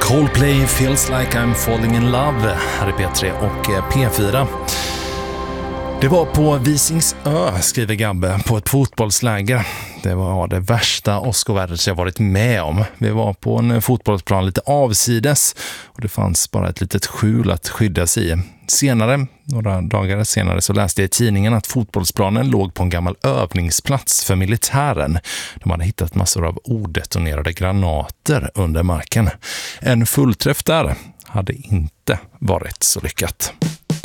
Coldplay Feels Like I'm Falling In Love här i P3 och P4. Det var på Visingsö, skriver Gabbe, på ett fotbollsläger. Det var det värsta åskovädret jag varit med om. Vi var på en fotbollsplan lite avsides och det fanns bara ett litet skjul att skydda sig i. Senare, några dagar senare, så läste jag i tidningen att fotbollsplanen låg på en gammal övningsplats för militären. De hade hittat massor av odetonerade granater under marken. En fullträff där hade inte varit så lyckat.